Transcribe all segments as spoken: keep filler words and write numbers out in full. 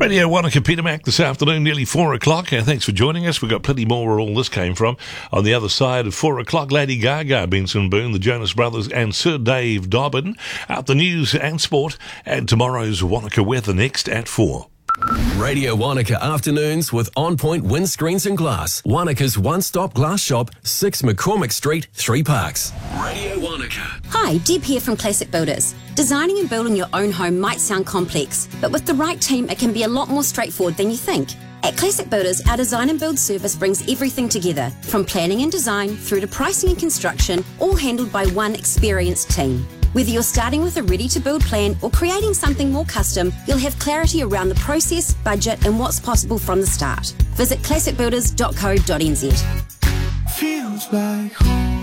Radio Wanaka, Peter Mac, this afternoon, nearly four o'clock. Uh, thanks for joining us. We've got plenty more where all this came from. On the other side of four o'clock, Lady Gaga, Benson Boone, the Jonas Brothers, and Sir Dave Dobbin. Out the news and sport, and tomorrow's Wanaka weather next at four. Radio Wanaka afternoons with On Point Windscreens and Glass. Wanaka's one-stop glass shop, six McCormick Street, Three Parks. Radio Wanaka. Hi, Deb here from Classic Builders. Designing and building your own home might sound complex, but with the right team, it can be a lot more straightforward than you think. At Classic Builders, our design and build service brings everything together, from planning and design through to pricing and construction, all handled by one experienced team. Whether you're starting with a ready-to-build plan or creating something more custom, you'll have clarity around the process, budget and what's possible from the start. Visit classic builders dot co dot n z. Feels like home.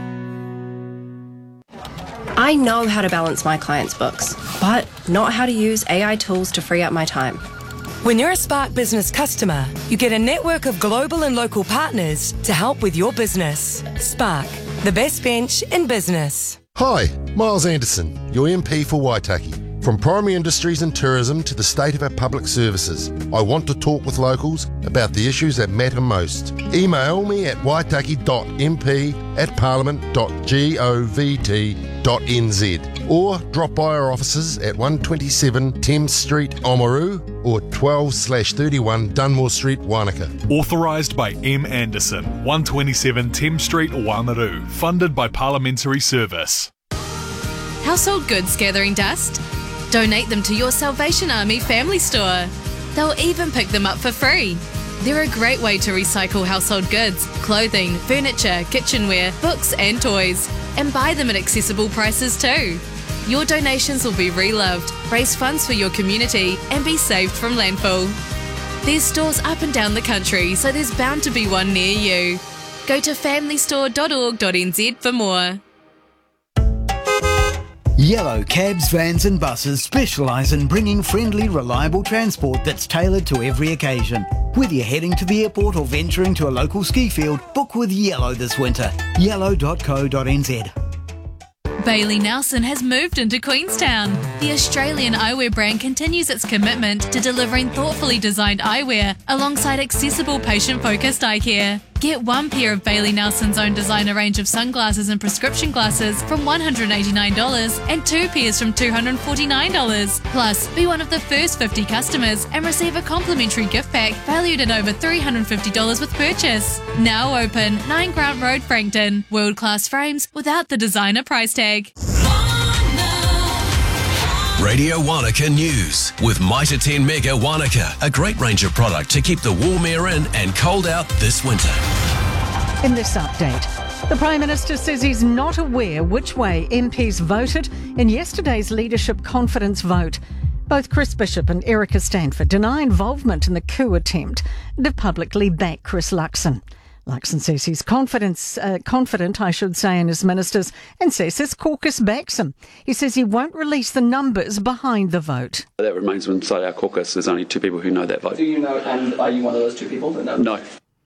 I know how to balance my clients' books, but not how to use A I tools to free up my time. When you're a Spark Business customer, you get a network of global and local partners to help with your business. Spark, the best bench in business. Hi, Miles Anderson, your M P for Waitaki. From primary industries and tourism to the state of our public services, I want to talk with locals about the issues that matter most. Email me at waitaki dot m p at parliament dot govt dot n z or drop by our offices at one twenty-seven Thames Street, Oamaru or twelve slash thirty-one Dunmore Street, Wanaka. Authorised by M. Anderson, one twenty-seven Thames Street, Oamaru. Funded by Parliamentary Service. Household goods gathering dust? Donate them to your Salvation Army family store. They'll even pick them up for free. They're a great way to recycle household goods, clothing, furniture, kitchenware, books and toys, and buy them at accessible prices too. Your donations will be reloved, raise funds for your community and be saved from landfill. There's stores up and down the country, so there's bound to be one near you. Go to family store dot org dot n z for more. Yellow cabs, vans and buses specialise in bringing friendly, reliable transport that's tailored to every occasion. Whether you're heading to the airport or venturing to a local ski field, book with Yellow this winter. yellow dot co dot n z. Bailey Nelson has moved into Queenstown. The Australian eyewear brand continues its commitment to delivering thoughtfully designed eyewear alongside accessible patient-focused eye care. Get one pair of Bailey Nelson's own designer range of sunglasses and prescription glasses from one hundred eighty-nine dollars and two pairs from two hundred forty-nine dollars. Plus, be one of the first fifty customers and receive a complimentary gift pack valued at over three hundred fifty dollars with purchase. Now open, nine Grant Road, Frankton. World-class frames without the designer price tag. Radio Wanaka News with Mitre ten Mega Wanaka, a great range of product to keep the warm air in and cold out this winter. In this update, the Prime Minister says he's not aware which way M Ps voted in yesterday's leadership confidence vote. Both Chris Bishop and Erica Stanford deny involvement in the coup attempt and have publicly backed Chris Luxon. Luxon says he's confident, uh, confident, I should say, in his ministers and says his caucus backs him. He says he won't release the numbers behind the vote. That remains inside our caucus. There's only two people who know that vote. Do you know, and are you one of those two people that know? No.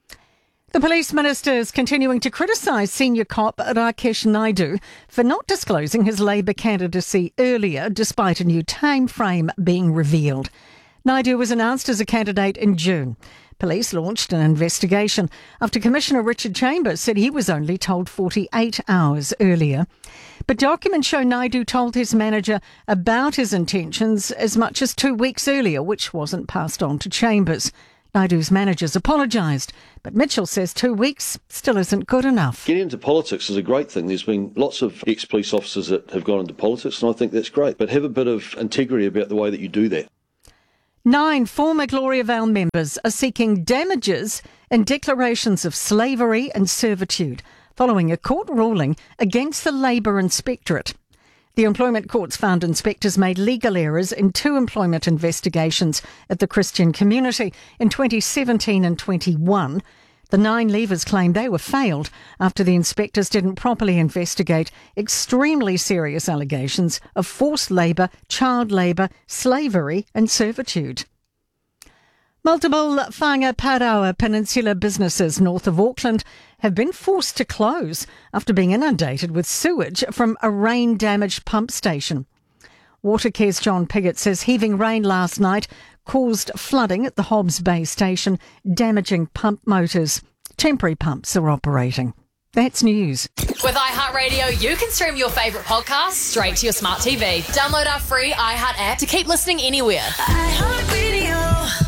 The police minister is continuing to criticise senior cop Rakesh Naidu for not disclosing his Labour candidacy earlier, despite a new time frame being revealed. Naidu was announced as a candidate in June. Police launched an investigation after Commissioner Richard Chambers said he was only told forty-eight hours earlier. But documents show Naidu told his manager about his intentions as much as two weeks earlier, which wasn't passed on to Chambers. Naidu's managers apologised, but Mitchell says two weeks still isn't good enough. Getting into politics is a great thing. There's been lots of ex-police officers that have gone into politics, and I think that's great. But have a bit of integrity about the way that you do that. Nine former Gloria Vale members are seeking damages and declarations of slavery and servitude following a court ruling against the Labour Inspectorate. The employment courts found inspectors made legal errors in two employment investigations at the Christian community in twenty seventeen and twenty-one. The nine leavers claim they were failed after the inspectors didn't properly investigate extremely serious allegations of forced labour, child labour, slavery and servitude. Multiple Whangaparaoa Peninsula businesses north of Auckland have been forced to close after being inundated with sewage from a rain-damaged pump station. Watercare's John Piggott says heaving rain last night caused flooding at the Hobbs Bay station, damaging pump motors. Temporary pumps are operating. That's news. With iHeartRadio, you can stream your favourite podcasts straight to your smart T V. Download our free iHeart app to keep listening anywhere. iHeartRadio.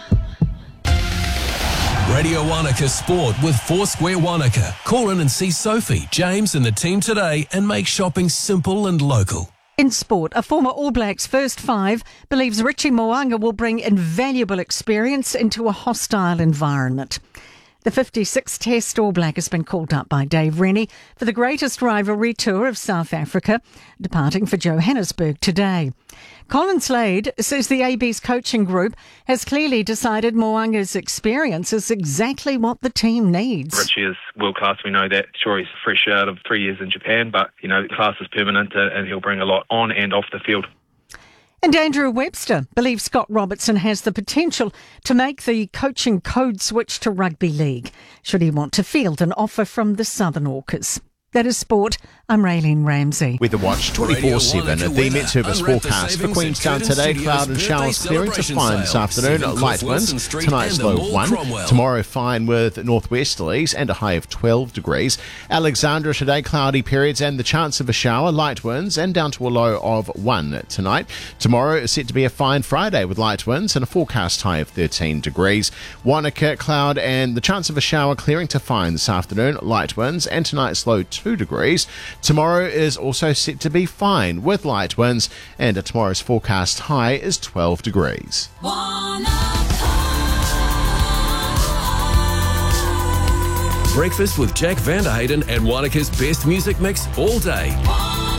Radio Wanaka Sport with Foursquare Wanaka. Call in and see Sophie, James and the team today and make shopping simple and local. In sport, a former All Blacks first five believes Richie Mo'unga will bring invaluable experience into a hostile environment. The fifty-sixth Test All Black has been called up by Dave Rennie for the greatest rivalry tour of South Africa, departing for Johannesburg today. Colin Slade says the A B's coaching group has clearly decided Mo'unga's experience is exactly what the team needs. Richie is world class, we know that. Sure, he's fresh out of three years in Japan, but, you know, class is permanent uh, and he'll bring a lot on and off the field. And Andrew Webster believes Scott Robertson has the potential to make the coaching code switch to rugby league, should he want to field an offer from the Southern Orcas. That is sport. I'm Raylene Ramsey. Weather Watch twenty-four seven. The Met Service forecast for Queenstown today. Cloud and showers clearing to fine this afternoon. Light winds. Tonight's low of one. Tomorrow fine with northwesterlies and a high of twelve degrees. Alexandra today cloudy periods and the chance of a shower. Light winds and down to a low of one tonight. Tomorrow is set to be a fine Friday with light winds and a forecast high of thirteen degrees. Wanaka cloud and the chance of a shower clearing to fine this afternoon. Light winds and tonight's low two degrees. Tomorrow is also set to be fine with light winds and a tomorrow's forecast high is twelve degrees. Breakfast with Jack Vanderhayden and Wanaka's best music mix all day.